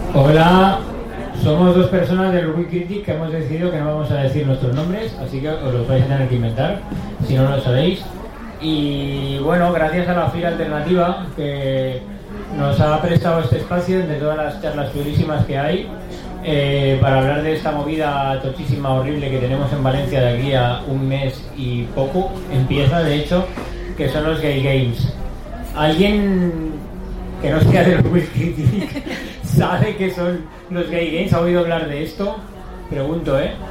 Hola, somos dos personas del WeCritic que hemos decidido que no vamos a decir nuestros nombres, así que os los vais a tener que inventar, si no lo sabéis. Y bueno, gracias a la FIRA Alternativa que nos ha prestado este espacio entre todas las charlas chulísimas que hay para hablar de esta movida tochísima, horrible que tenemos en Valencia de aquí a un mes y poco, empieza de hecho, que son los Gay Games. ¿Alguien que no sea del WeCritic sabe qué son los Gay Games? ¿Ha oído hablar de esto? Pregunto,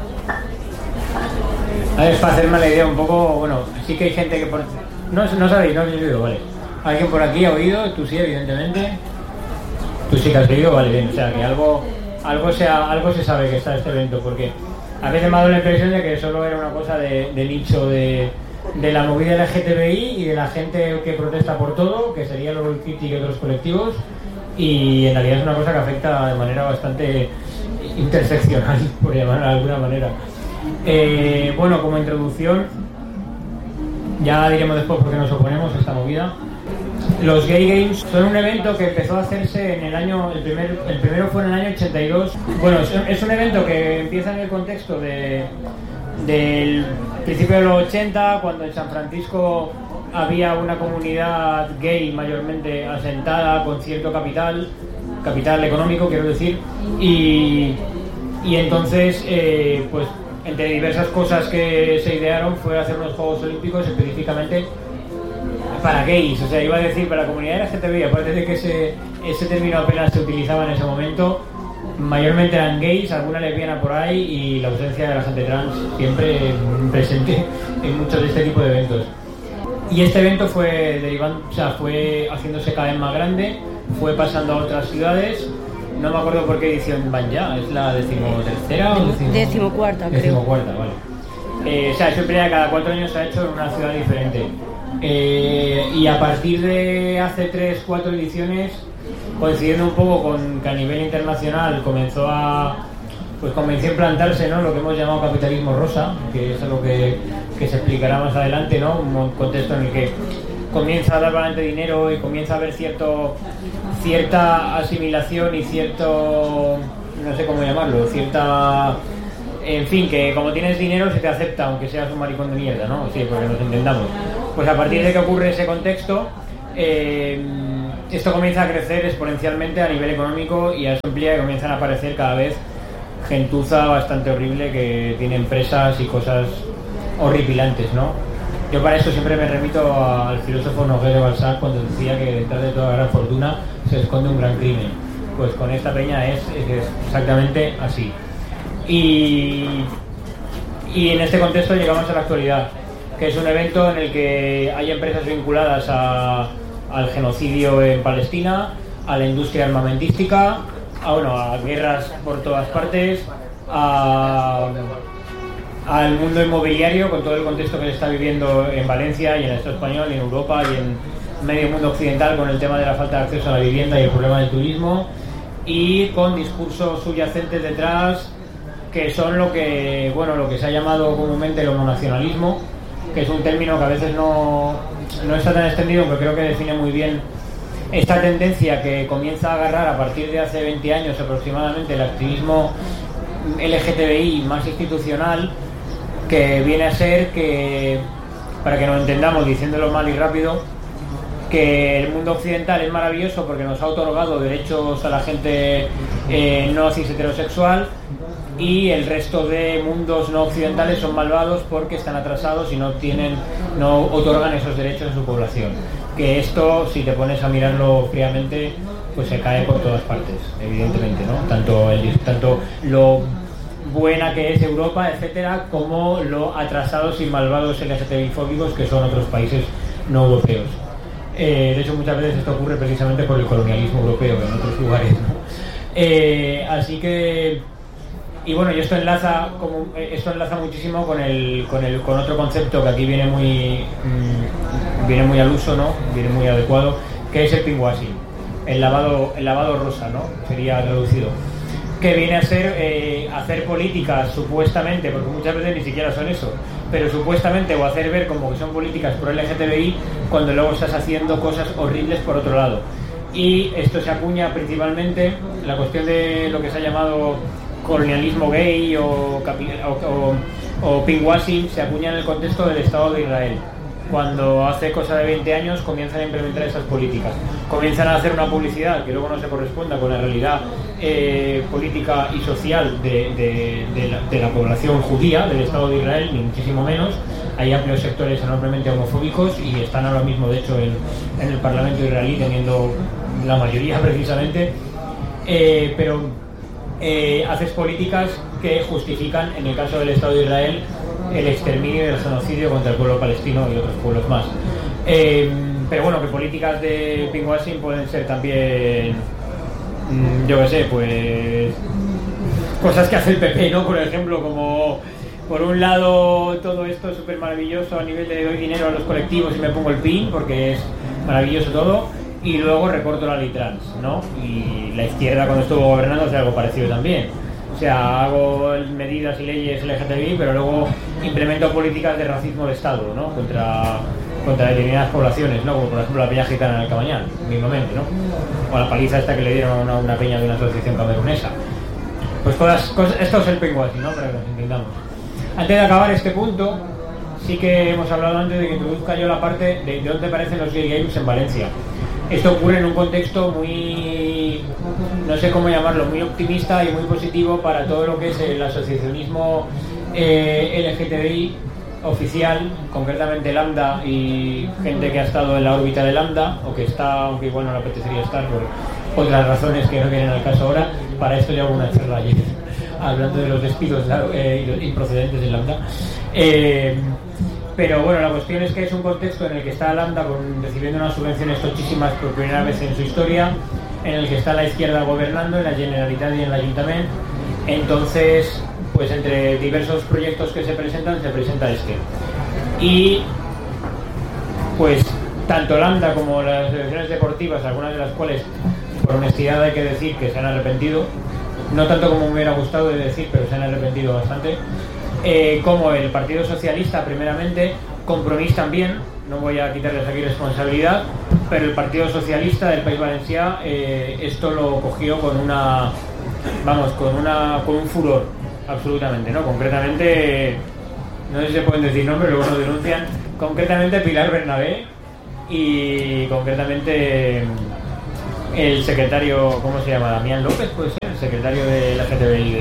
A ver, para hacerme la idea un poco, bueno, sí que hay gente que... No sabéis, no habéis oído, vale. ¿Alguien por aquí ha oído? Tú sí, evidentemente. Tú sí que has oído, vale, bien. O sea, que algo se sabe que está este evento, porque a veces me ha dado la impresión de que solo era una cosa de nicho de la movida LGTBI y de la gente que protesta por todo, que sería los WeCritic y otros colectivos, y en realidad es una cosa que afecta de manera bastante interseccional, por llamarlo de alguna manera. Bueno, como introducción, ya diremos después por qué nos oponemos a esta movida. Los Gay Games son un evento que empezó a hacerse en el año... El primero fue en el año 82. Bueno, es un evento que empieza en el contexto del principio de los 80, cuando en San Francisco había una comunidad gay mayormente asentada, con cierto capital económico, quiero decir, y entonces, pues entre diversas cosas que se idearon fue hacer unos Juegos Olímpicos específicamente para gays, o sea, iba a decir para la comunidad LGTBI, aparte de que ese término apenas se utilizaba en ese momento, mayormente eran gays, alguna lesbiana por ahí y la ausencia de la gente trans siempre presente en muchos de este tipo de eventos. Y este evento fue haciéndose cada vez más grande, fue pasando a otras ciudades. No me acuerdo por qué edición van ya, ¿es la 13ª o decimocuarta? Decimocuarta, vale. O sea, siempre cada 4 años se ha hecho en una ciudad diferente. Y a partir de hace 3-4 ediciones, coincidiendo un poco con que a nivel internacional comenzó a implantarse, ¿no?, lo que hemos llamado capitalismo rosa, que es algo que se explicará más adelante, ¿no?, un contexto en el que comienza a dar bastante dinero y comienza a haber cierta asimilación y cierto, no sé cómo llamarlo, en fin, que como tienes dinero se te acepta aunque seas un maricón de mierda, ¿no? Sí, porque nos entendamos. Pues a partir de que ocurre ese contexto, esto comienza a crecer exponencialmente a nivel económico y a eso implica que comienzan a aparecer cada vez gentuza bastante horrible que tiene empresas y cosas horripilantes, ¿no? Yo para eso siempre me remito al filósofo Honoré de Balzac cuando decía que detrás de toda gran fortuna se esconde un gran crimen. Pues con esta peña es exactamente así. Y en este contexto llegamos a la actualidad, que es un evento en el que hay empresas vinculadas al genocidio en Palestina, a la industria armamentística, a guerras por todas partes, al mundo inmobiliario con todo el contexto que se está viviendo en Valencia y en el Estado español y en Europa y en medio mundo occidental con el tema de la falta de acceso a la vivienda y el problema del turismo, y con discursos subyacentes detrás que son lo que se ha llamado comúnmente el homonacionalismo, que es un término que a veces no está tan extendido, pero creo que define muy bien esta tendencia que comienza a agarrar a partir de hace 20 años aproximadamente el activismo LGTBI más institucional, que viene a ser que, para que nos entendamos diciéndolo mal y rápido, que el mundo occidental es maravilloso porque nos ha otorgado derechos a la gente no cis heterosexual, y el resto de mundos no occidentales son malvados porque están atrasados y no otorgan esos derechos a su población. Que esto, si te pones a mirarlo fríamente, pues se cae por todas partes, evidentemente, ¿no? Tanto lo buena que es Europa, etcétera, como lo atrasados y malvados LGTBI-fóbicos que son otros países no europeos. De hecho, muchas veces esto ocurre precisamente por el colonialismo europeo en otros lugares, ¿no? Así que... Y bueno, y esto enlaza muchísimo con otro concepto que aquí viene muy al uso, ¿no? Viene muy adecuado, que es el pinkwashing, el lavado rosa, ¿no? Sería traducido, que viene a ser hacer políticas supuestamente, porque muchas veces ni siquiera son eso, pero supuestamente, o hacer ver como que son políticas pro LGTBI cuando luego estás haciendo cosas horribles por otro lado. y esto se acuña principalmente la cuestión de lo que se ha llamado colonialismo gay o pinkwashing, se acuña en el contexto del Estado de Israel, cuando hace cosa de 20 años comienzan a implementar esas políticas, comienzan a hacer una publicidad que luego no se corresponda con la realidad política y social de la población judía del Estado de Israel, ni muchísimo menos. Hay amplios sectores enormemente homofóbicos y están ahora mismo, de hecho, en el Parlamento israelí, teniendo la mayoría precisamente, pero haces políticas que justifican, en el caso del Estado de Israel, el exterminio y el genocidio contra el pueblo palestino y otros pueblos más. Pero bueno, que políticas de pinkwashing pueden ser también, yo qué sé, pues cosas que hace el PP, ¿no? Por ejemplo, como por un lado todo esto es súper maravilloso a nivel de doy dinero a los colectivos y me pongo el pin porque es maravilloso todo, y luego recorto la ley trans, ¿no? Y la izquierda cuando estuvo gobernando hace algo parecido también. O sea, hago medidas y leyes LGTBI, pero luego implemento políticas de racismo de Estado, ¿no? Contra determinadas poblaciones, ¿no? Como por ejemplo la peña gitana en el Cabañal, mismamente, ¿no? O la paliza esta que le dieron a una peña de una asociación camerunesa. Pues todas cosas, esto es el pinkwashing, ¿no? Para que nos entendamos. Antes de acabar este punto, sí que hemos hablado antes de que introduzca yo la parte de dónde aparecen los gay games en Valencia. Esto ocurre en un contexto muy, no sé cómo llamarlo, muy optimista y muy positivo para todo lo que es el asociacionismo LGTBI oficial, concretamente Lambda y gente que ha estado en la órbita de Lambda, o que está, aunque igual no le apetecería estar por otras razones que no vienen al caso ahora. Para esto ya hubo una charla ayer hablando de los despidos improcedentes de Lambda. Pero bueno, la cuestión es que es un contexto en el que está Lambda recibiendo unas subvenciones tochísimas por primera vez en su historia, en el que está la izquierda gobernando en la Generalitat y en el Ayuntamiento. Entonces, pues entre diversos proyectos que se presenta este. Y pues tanto Lambda como las selecciones deportivas, algunas de las cuales por honestidad hay que decir que se han arrepentido, no tanto como me hubiera gustado de decir, pero se han arrepentido bastante, como el Partido Socialista primeramente, Compromís también, no voy a quitarles aquí responsabilidad, pero el Partido Socialista del País Valencià esto lo cogió con un furor, absolutamente, ¿no? Concretamente, no sé si se pueden decir nombres, luego nos denuncian, concretamente Pilar Bernabé y concretamente el secretario, ¿cómo se llama? Damián López, puede ser, el secretario de la GTBI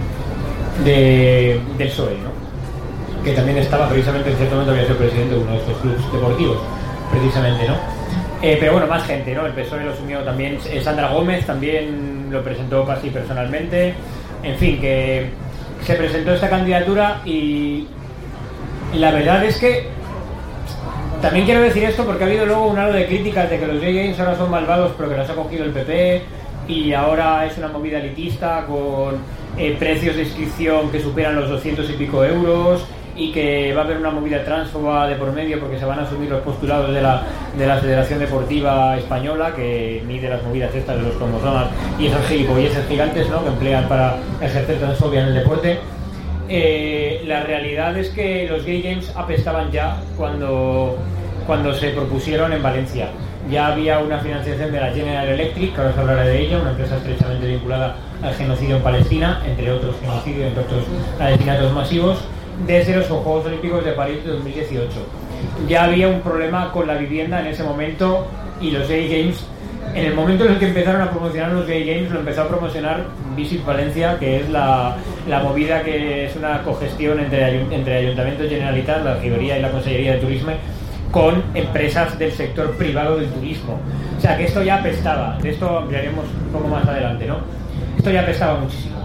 del PSOE, ¿no? Que también estaba precisamente, en cierto momento había sido presidente de uno de estos clubes deportivos, precisamente, ¿no? Pero bueno, más gente, ¿no? El PSOE lo asumió también, Sandra Gómez también lo presentó casi personalmente, en fin, que se presentó esta candidatura y la verdad es que también quiero decir esto porque ha habido luego un halo de críticas de que los gay games ahora son malvados pero que los ha cogido el PP y ahora es una movida elitista con precios de inscripción que superan los 200 y pico euros y que va a haber una movida transfoba de por medio porque se van a asumir los postulados de la Federación Deportiva Española, que mide las movidas estas de los cromosomas y esos gilipolleces gigantes, ¿no?, que emplean para ejercer transfobia en el deporte. La realidad es que los gay games apestaban ya cuando se propusieron en Valencia. Ya había una financiación de la General Electric, que ahora os hablaré de ella, una empresa estrechamente vinculada al genocidio en Palestina, entre otros genocidios, entre otros asesinatos masivos, desde los Juegos Olímpicos de París de 2018. Ya había un problema con la vivienda en ese momento y los gay games, en el momento en el que empezaron a promocionar los gay games, lo empezó a promocionar Visit Valencia, que es la movida que es una cogestión entre Ayuntamiento Generalitat, la Regidoría y la Consellería de Turismo, con empresas del sector privado del turismo. O sea, que esto ya apestaba. De esto ampliaremos un poco más adelante, ¿no? Esto ya apestaba muchísimo.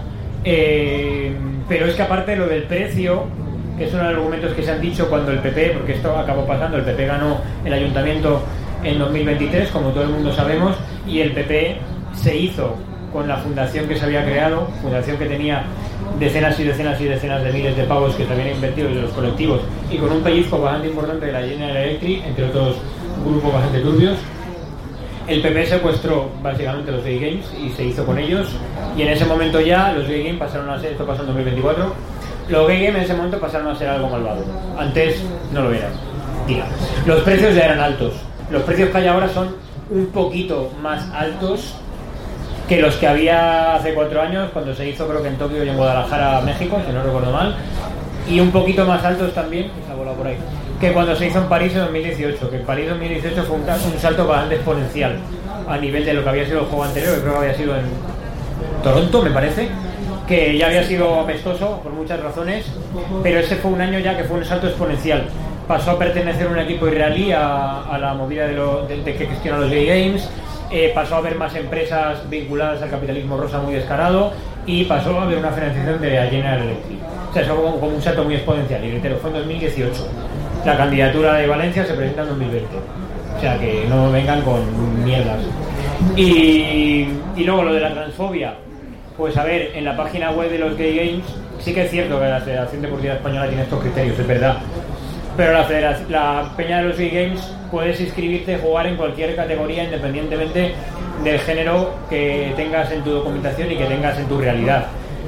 Pero es que aparte lo del precio, que es uno de los argumentos que se han dicho cuando el PP, porque esto acabó pasando, el PP ganó el ayuntamiento en 2023, como todo el mundo sabemos, y el PP se hizo con la fundación que se había creado, fundación que tenía decenas y decenas y decenas de miles de pavos que se habían invertido en los colectivos, y con un pellizco bastante importante de la General Electric, entre otros grupos bastante turbios. El PP secuestró básicamente los gay games y se hizo con ellos, y en ese momento ya los gay games pasaron a ser, esto pasó en 2024, los gay games en ese momento pasaron a ser algo malvado. Antes no lo eran, tira. Los precios ya eran altos. Los precios que hay ahora son un poquito más altos que los que había hace 4 años, cuando se hizo creo que en Tokio y en Guadalajara, México, si no recuerdo mal, y un poquito más altos también, que se ha volado por ahí, que cuando se hizo en París en 2018, que en París 2018 fue un salto bastante exponencial a nivel de lo que había sido el juego anterior, que creo que había sido en Toronto, me parece, que ya había sido apestoso por muchas razones, pero ese fue un año ya que fue un salto exponencial. Pasó a pertenecer a un equipo israelí a la movida de que gestiona los Gay Games, pasó a haber más empresas vinculadas al capitalismo rosa muy descarado y pasó a haber una financiación de General Electric. O sea, eso fue como un salto muy exponencial, y reitero, fue en 2018. La candidatura de Valencia se presenta en 2020. O sea, que no vengan con mierdas. Y luego lo de la transfobia. Pues a ver, en la página web de los Gay Games sí que es cierto que la Federación Deportiva Española tiene estos criterios, es verdad. Pero la peña de los Gay Games puedes inscribirte y jugar en cualquier categoría independientemente del género que tengas en tu documentación y que tengas en tu realidad.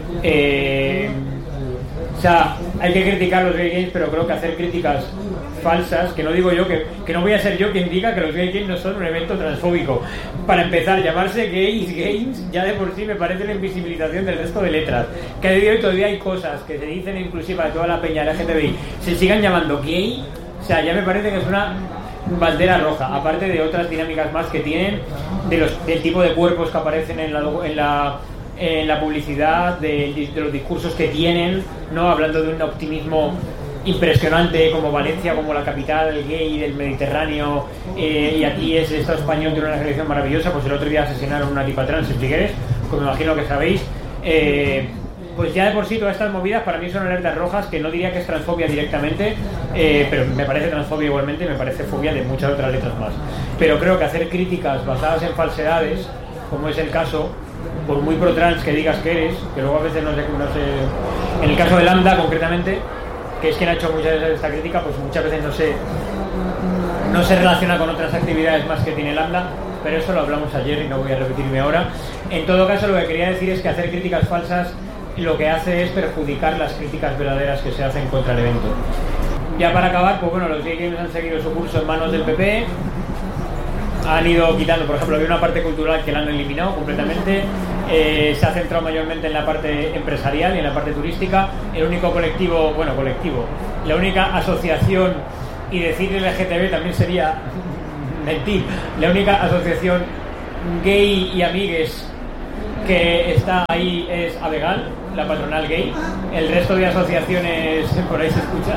O sea, hay que criticar los Gay Games, pero creo que hacer críticas falsas, que no digo yo, que no voy a ser yo quien diga que los Gay Games no son un evento transfóbico. Para empezar, llamarse Gays Games ya de por sí me parece la invisibilización del resto de letras. Que a día de hoy todavía hay cosas que se dicen inclusive a toda la peña LGTBI, se sigan llamando gay, o sea, ya me parece que es una bandera roja, aparte de otras dinámicas más que tienen, del tipo de cuerpos que aparecen en la publicidad, de los discursos que tienen, ¿no? Hablando de un optimismo impresionante como Valencia, como la capital gay del Mediterráneo, y aquí es Estado español, tiene una selección maravillosa. Pues el otro día asesinaron a una tipa trans en Figueres, como me imagino que sabéis. Pues ya de por sí todas estas movidas para mí son alertas rojas, que no diría que es transfobia directamente, pero me parece transfobia igualmente y me parece fobia de muchas otras letras más. Pero creo que hacer críticas basadas en falsedades, como es el caso, por muy pro trans que digas que eres, que luego a veces no sé, en el caso de Lambda concretamente, que es quien ha hecho muchas veces esta crítica, pues muchas veces no se relaciona con otras actividades más que tiene Lambda, pero eso lo hablamos ayer y no voy a repetirme ahora. En todo caso, lo que quería decir es que hacer críticas falsas lo que hace es perjudicar las críticas verdaderas que se hacen contra el evento. Ya para acabar, pues bueno, los Gay Games han seguido su curso en manos del PP, han ido quitando, por ejemplo, había una parte cultural que la han eliminado completamente, se ha centrado mayormente en la parte empresarial y en la parte turística. El único colectivo, la única asociación, y decir LGTB también sería mentir, la única asociación gay y amigues que está ahí es Abegal, la patronal gay. El resto de asociaciones, por ahí se escuchan.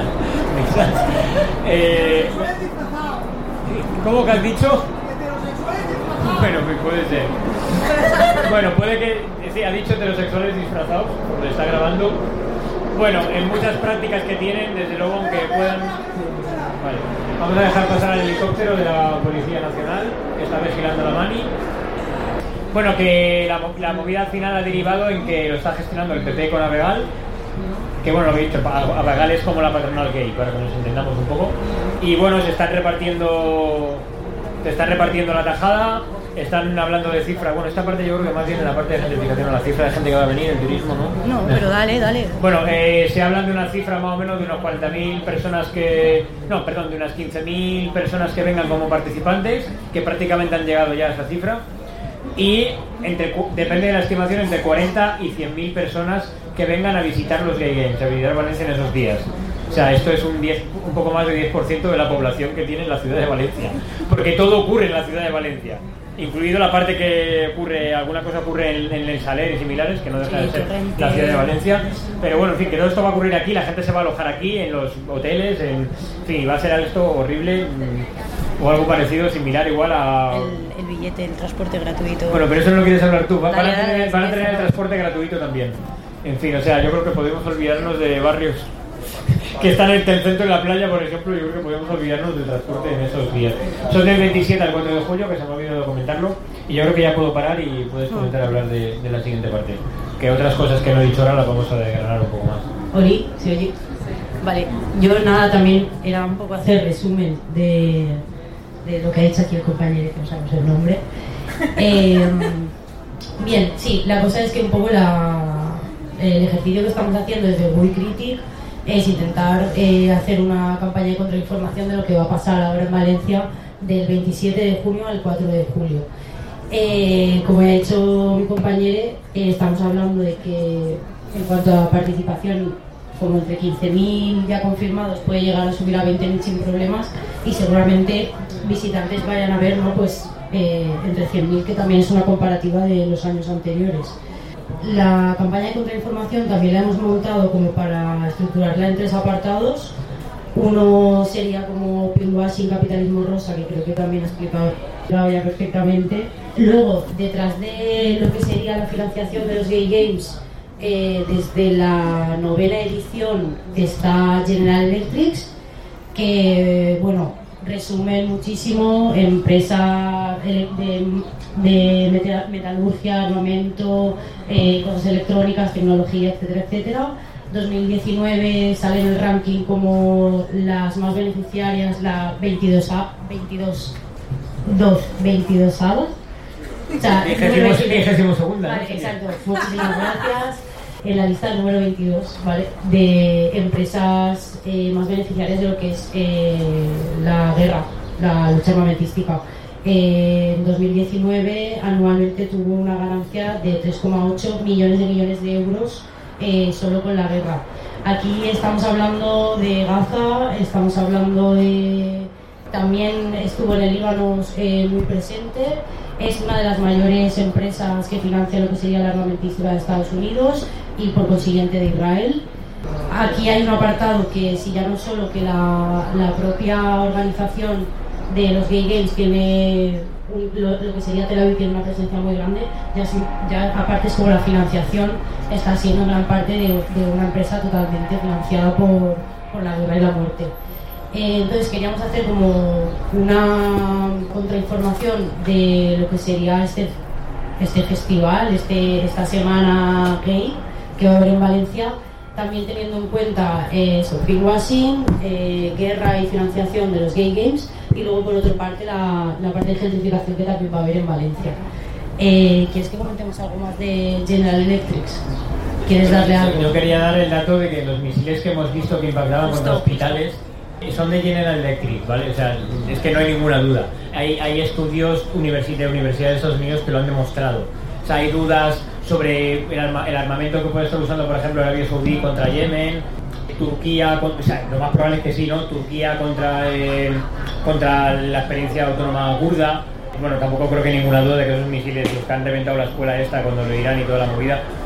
¿Cómo que has dicho? Bueno, pues puede ser. Bueno, puede que... Sí, ha dicho heterosexuales disfrazados, porque está grabando. Bueno, en muchas prácticas que tienen, desde luego, aunque puedan... Vale. Vamos a dejar pasar al helicóptero de la Policía Nacional, que está vigilando la Mani. Bueno, que la movida al final ha derivado en que lo está gestionando el PP con Abegal, que bueno, lo que he dicho, Abegal es como la patronal gay, para que nos entendamos un poco. Y bueno, se están repartiendo la tajada, están hablando de cifras. Bueno, esta parte yo creo que más bien en la parte de gentrificación, la cifra de gente que va a venir, el turismo, ¿no? No, pero dale. Bueno, se hablan de una cifra más o menos de unos 40.000 personas de unas 15.000 personas que vengan como participantes, que prácticamente han llegado ya a esa cifra. Y depende de la estimación, entre 40 y 100.000 personas que vengan a visitar los Gay Games, a visitar Valencia en esos días. O sea, esto es un poco más de 10% de la población que tiene la ciudad de Valencia, porque todo ocurre en la ciudad de Valencia, incluido la parte que alguna cosa ocurre en el Saler y similares, que no deja de ser la ciudad de Valencia. Pero bueno, en fin, que todo esto va a ocurrir aquí, la gente se va a alojar aquí, en los hoteles, en fin, va a ser esto horrible, o algo parecido, similar igual a... El billete, el transporte gratuito. Bueno, pero eso no lo quieres hablar tú, van a tener el transporte gratuito también. En fin, o sea, yo creo que podemos olvidarnos de barrios que están en el centro de la playa, por ejemplo. Yo creo que podemos olvidarnos del transporte en esos días. Son del 27 al 4 de julio, que se me ha olvidado comentarlo, y yo creo que ya puedo parar y puedes comenzar a hablar de la siguiente parte, que otras cosas que no he dicho ahora las vamos a desgranar un poco más. Oli, ¿se oye? Vale, yo nada, también era un poco hacer resumen de lo que ha dicho aquí el compañero, que no sabemos el nombre. Bien, sí, la cosa es que un poco el ejercicio que estamos haciendo desde World Critic es intentar hacer una campaña de contrainformación de lo que va a pasar ahora en Valencia del 27 de junio al 4 de julio. Como ya ha dicho mi compañero, estamos hablando de que en cuanto a participación, como entre 15.000 ya confirmados, puede llegar a subir a 20.000 sin problemas, y seguramente visitantes vayan a ver, ¿no? Pues entre 100.000, que también es una comparativa de los años anteriores. La campaña de contrainformación también la hemos montado como para estructurarla en 3 apartados. Uno sería como Pinkwashing, capitalismo rosa, que creo que también ha explicado ya perfectamente. Luego, detrás de lo que sería la financiación de los Gay Games, desde la 9ª edición está General Electric, que bueno, resumen muchísimo: empresa de metalurgia, armamento, cosas electrónicas, tecnología, etcétera, etcétera. 2019 sale en el ranking como las más beneficiarias, la 22ª. O sea, 22ª. Vale, exacto. Muchísimas gracias. En la lista número 22, ¿vale? De empresas más beneficiarias de lo que es la guerra, la lucha armamentística. En 2019 anualmente tuvo una ganancia de 3,8 millones de euros solo con la guerra. Aquí estamos hablando de Gaza, estamos hablando de... También estuvo en el Líbano muy presente. Es una de las mayores empresas que financia lo que sería la armamentística de Estados Unidos y por consiguiente de Israel. Aquí hay un apartado que, si ya no solo que la propia organización de los Gay Games tiene lo que sería Tel Aviv, tiene una presencia muy grande, ya aparte es como la financiación está siendo en gran parte de una empresa totalmente financiada por la guerra y la muerte. Entonces queríamos hacer como una contrainformación de lo que sería este festival, esta semana gay que va a haber en Valencia, también teniendo en cuenta Pinkwashing, guerra y financiación de los Gay Games, y luego por otra parte la parte de gentrificación que también va a haber en Valencia. ¿Quieres que comentemos algo más de General Electric? ¿Quieres darle algo? Yo quería dar el dato de que los misiles que hemos visto que impactaban contra hospitales son de General Electric, ¿vale? O sea, es que no hay ninguna duda. Hay estudios de universidades de Estados Unidos que lo han demostrado. O sea, hay dudas sobre el armamento que puede estar usando, por ejemplo, Arabia Saudí contra Yemen, Turquía, o sea, lo más probable es que sí, ¿no? Turquía contra la experiencia autónoma kurda. Bueno, tampoco creo que ninguna duda de que esos misiles los que han reventado la escuela esta cuando lo Irán y toda la movida